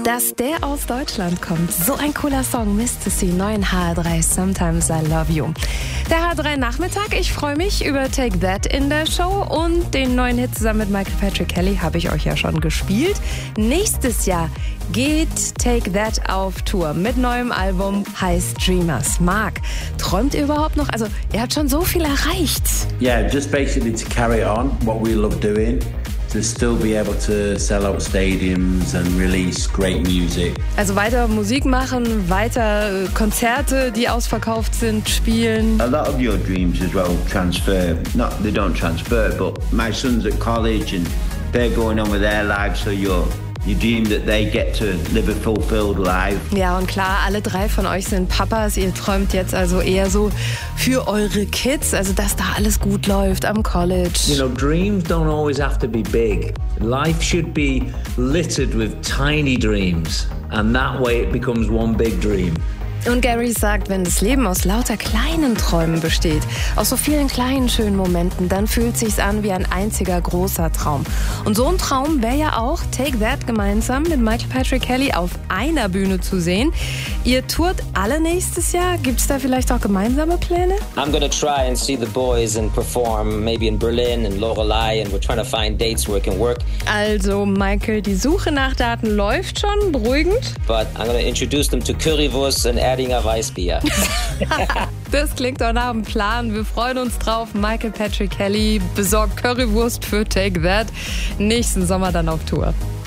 Dass der aus Deutschland kommt. So ein cooler Song, Mistasy, neuen HR3, Sometimes I Love You. Der HR3 Nachmittag, ich freue mich über Take That in der Show und den neuen Hit zusammen mit Michael Patrick Kelly habe ich euch ja schon gespielt. Nächstes Jahr geht Take That auf Tour mit neuem Album, heißt Dreamers. Marc, träumt ihr überhaupt noch? Also, ihr habt schon so viel erreicht. Yeah, just basically to carry on what we love doing. To still be able to sell out stadiums and release great music. Also weiter Musik machen, weiter Konzerte, die ausverkauft sind, spielen. A lot of your dreams as well transfer. Not they don't transfer, but my son's at college and they're going on with their lives, so you dream that they get to live a fulfilled life. Ja, und klar, alle drei von euch sind Papas. Ihr träumt jetzt also eher so für eure Kids, also dass da alles gut läuft am College. You know, dreams don't always have to be big. Life should be littered with tiny dreams. And that way it becomes one big dream. Und Gary sagt, wenn das Leben aus lauter kleinen Träumen besteht, aus so vielen kleinen schönen Momenten, dann fühlt sich's an wie ein einziger großer Traum. Und so ein Traum wäre ja auch Take That gemeinsam mit Michael Patrick Kelly auf einer Bühne zu sehen. Ihr tourt alle nächstes Jahr. Gibt's da vielleicht auch gemeinsame Pläne? I'm gonna try and see the boys and perform, maybe in Berlin and Lorelei, and we're trying to find dates where it can work. Also Michael, die Suche nach Daten läuft schon, beruhigend. But I'm gonna introduce them to Currywurst and Erdinger Weißbier. Das klingt doch nach einem Plan. Wir freuen uns drauf. Michael Patrick Kelly besorgt Currywurst für Take That. Nächsten Sommer dann auf Tour.